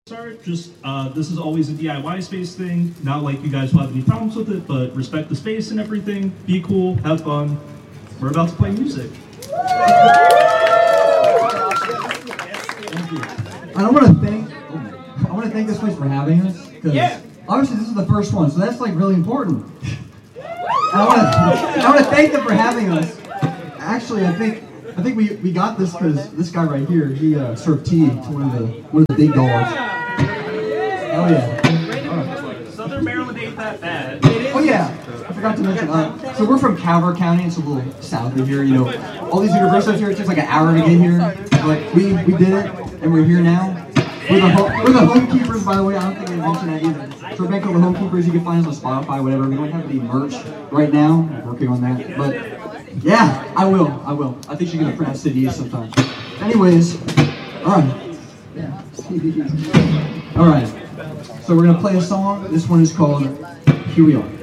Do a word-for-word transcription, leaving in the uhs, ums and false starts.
Start, just uh, this is always a D I Y space thing. Not like you guys will have any problems with it, but respect the space and everything. Be cool, have fun. We're about to play music. Thank you. I want to thank I want to thank this place for having us because Yeah. obviously this is the first one, so that's like really important. And I want to I want to thank them for having us. Actually, I think I think we, we got this because this guy right here, he uh, served tea to one of the one of the big dogs. Oh yeah. Southern Maryland ain't that bad. Oh yeah. I forgot to mention. Uh, so we're from Calvert County. It's a little south of here. You know, all these universities here. It takes like an hour to get here, but we we did it, and we're here now. We're the ho- we're the homekeepers, by the way. I don't think I mentioned that either. So we're the homekeepers. You can find us on Spotify, whatever. We don't have any merch right now. We're working on that, but yeah, I will. I will. I think she's gonna print out C Ds sometime. Anyways, all right. Yeah. All right. So we're gonna play a song. This one is called "Here We Are."